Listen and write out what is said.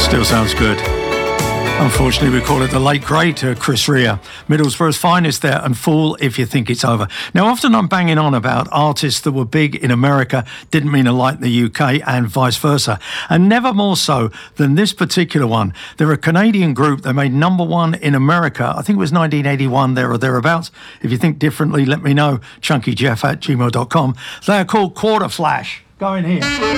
Still sounds good. Unfortunately, we call it the late great Chris Rea. Middlesbrough's finest there, and Fool If You Think It's Over. Now, often I'm banging on about artists that were big in America didn't mean a lot in the UK and vice versa, and never more so than this particular one. They're a Canadian group. They made #1 in America. I think it was 1981 there or thereabouts. If you think differently, let me know. chunkyjeff@gmail.com. They are called Quarter Flash. Go in here.